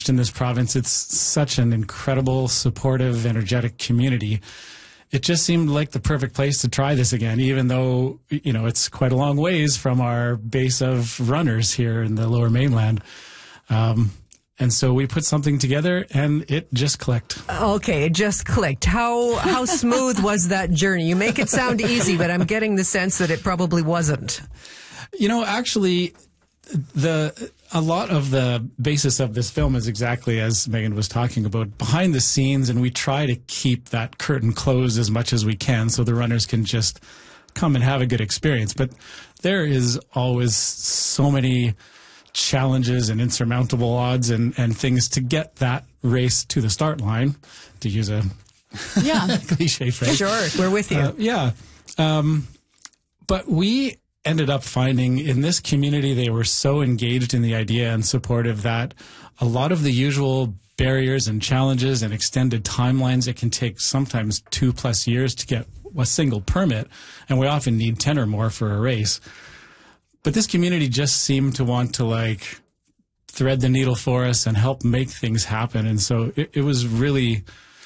in this province. It's such an incredible, supportive, energetic community. It just seemed like the perfect place to try this again, even though, you know, it's quite a long ways from our base of runners here in the Lower Mainland. And so we put something together, and it just clicked. Okay, it just clicked. How smooth was that journey? You make it sound easy, but I'm getting the sense that it probably wasn't. You know, actually, a lot of the basis of this film is exactly as Megan was talking about, behind the scenes, and we try to keep that curtain closed as much as we can so the runners can just come and have a good experience. But there is always so many challenges and insurmountable odds and things to get that race to the start line, to use a cliche phrase. Sure, we're with you. But we ended up finding in this community, they were so engaged in the idea and supportive that a lot of the usual barriers and challenges and extended timelines, it can take sometimes 2+ years to get a single permit, and we often need 10 or more for a race. But this community just seemed to want to, like, thread the needle for us and help make things happen. And so it was really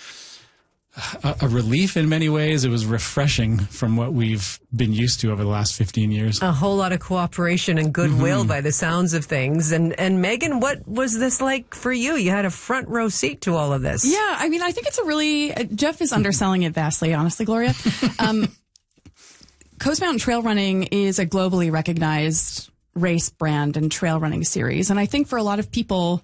a relief in many ways. It was refreshing from what we've been used to over the last 15 years. A whole lot of cooperation and goodwill by the sounds of things. And Megan, what was this like for you? You had a front row seat to all of this. Yeah, I mean, I think it's a really, Jeff is underselling it vastly, honestly, Gloria. Coast Mountain Trail Running is a globally recognized race brand and trail running series. And I think for a lot of people,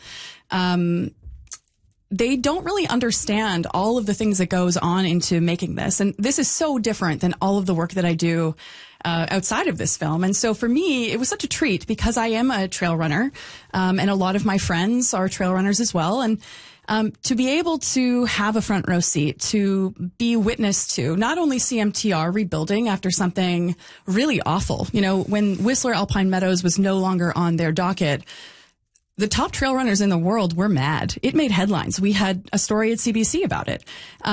they don't really understand all of the things that goes on into making this. And this is so different than all of the work that I do outside of this film. And so for me, it was such a treat because I am a trail runner, and a lot of my friends are trail runners as well. And to be able to have a front row seat, to be witness to not only CMTR rebuilding after something really awful. You know, when Whistler Alpine Meadows was no longer on their docket, the top trail runners in the world were mad. It made headlines. We had a story at CBC about it.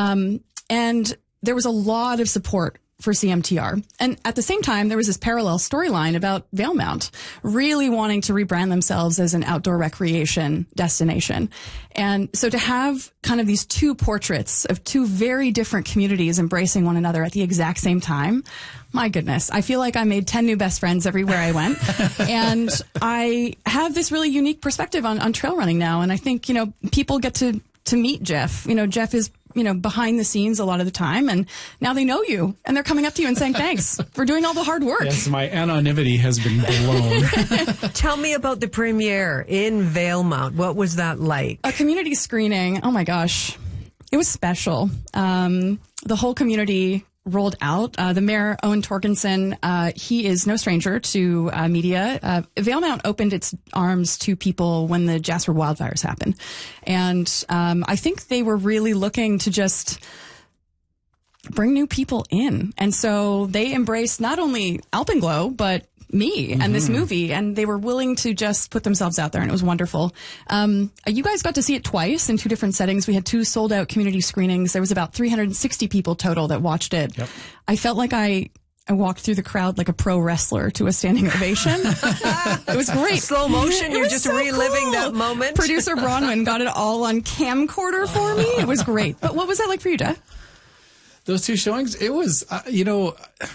And there was a lot of support for CMTR. And at the same time, there was this parallel storyline about Valemount really wanting to rebrand themselves as an outdoor recreation destination. And so to have kind of these two portraits of two very different communities embracing one another at the exact same time, my goodness, I feel like I made 10 new best friends everywhere I went. And I have this really unique perspective on trail running now. And I think, you know, people get to meet Jeff. You know, Jeff is, you know, behind the scenes a lot of the time, and now they know you, and they're coming up to you and saying thanks for doing all the hard work. Yes, my anonymity has been blown. Tell me about the premiere in Valemount. What was that like? A community screening. Oh my gosh. It was special. The whole community rolled out. The mayor, Owen Torkinson, he is no stranger to media. Valemount opened its arms to people when the Jasper wildfires happened. And I think they were really looking to just bring new people in. And so they embraced not only Alpenglow, but me and this movie, and they were willing to just put themselves out there, and it was wonderful. You guys got to see it twice in two different settings. We had 2 sold-out community screenings. There was about 360 people total that watched it. Yep. I felt like I walked through the crowd like a pro wrestler to a standing ovation. It was great. Slow motion. You're just so reliving that moment. Producer Bronwyn got it all on camcorder for me. It was great. But what was that like for you, Jeff? Those 2 showings, it was, you know,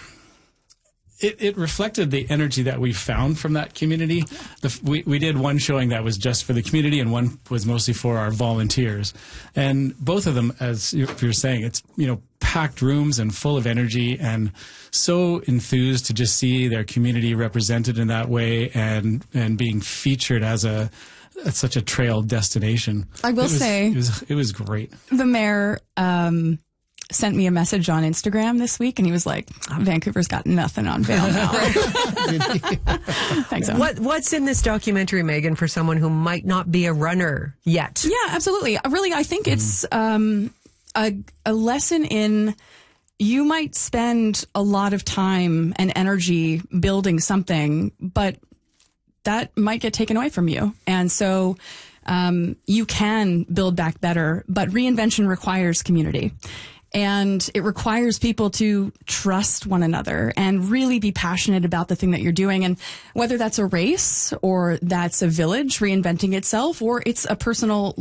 it reflected the energy that we found from that community. We did one showing that was just for the community, and one was mostly for our volunteers. And both of them, as you're saying, it's, you know, packed rooms and full of energy, and so enthused to just see their community represented in that way, and being featured as such a trail destination. I will say it was great. The mayor sent me a message on Instagram this week, and he was like, Vancouver's got nothing on Valemount. Thanks, What's in this documentary, Megan, for someone who might not be a runner yet? Yeah, absolutely. Really, I think it's a lesson in, you might spend a lot of time and energy building something, but that might get taken away from you. And so you can build back better, but reinvention requires community. And it requires people to trust one another and really be passionate about the thing that you're doing. And whether that's a race or that's a village reinventing itself, or it's a personal